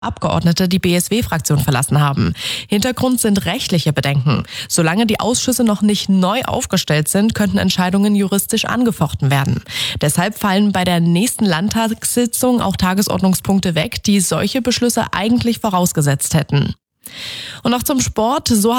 Abgeordnete die BSW-Fraktion verlassen haben. Hintergrund sind rechtliche Bedenken. Solange die Ausschüsse noch nicht neu aufgestellt sind, könnten Entscheidungen juristisch angefochten werden. Deshalb fallen bei der nächsten Landtagssitzung auch Tagesordnungspunkte weg, die solche Beschlüsse eigentlich vorausgesetzt hätten. Und noch zum Sport. So